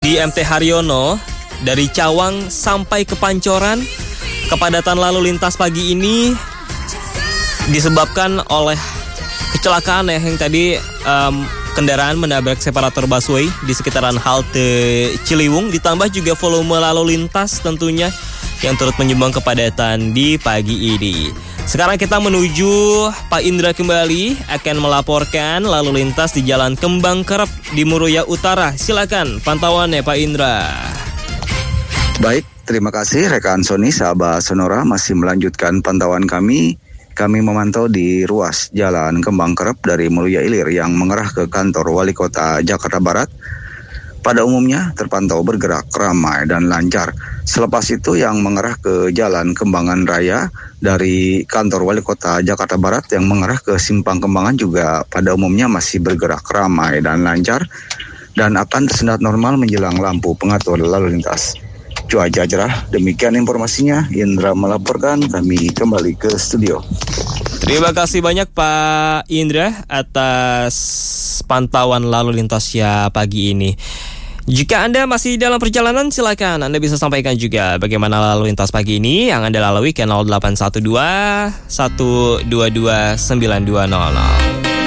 di MT Haryono dari Cawang sampai ke Pancoran. Kepadatan lalu lintas pagi ini disebabkan oleh kecelakaan yang tadi kendaraan menabrak separator busway di sekitaran halte Ciliwung, ditambah juga volume lalu lintas tentunya yang turut menyumbang kepadatan di pagi ini. Sekarang kita menuju Pak Indra kembali akan melaporkan lalu lintas di Jalan Kembang Kerep di Muruya Utara. Silakan pantauannya Pak Indra. Baik, terima kasih rekan Sony, sahabat Sonora masih melanjutkan pantauan kami. Kami memantau di ruas Jalan Kembang Kerep dari Muruya Ilir yang mengarah ke kantor Wali Kota Jakarta Barat. Pada umumnya terpantau bergerak ramai dan lancar. Selepas itu yang mengarah ke Jalan Kembangan Raya dari kantor Wali Kota Jakarta Barat yang mengarah ke Simpang Kembangan juga pada umumnya masih bergerak ramai dan lancar dan akan tersendat normal menjelang lampu pengatur lalu lintas. Cuaca cerah, demikian informasinya. Indra melaporkan, kami kembali ke studio. Terima kasih banyak Pak Indra atas pantauan lalu lintasnya pagi ini. Jika Anda masih dalam perjalanan, silakan Anda bisa sampaikan juga bagaimana lalu lintas pagi ini yang Anda lalui ke 0812 122 9200.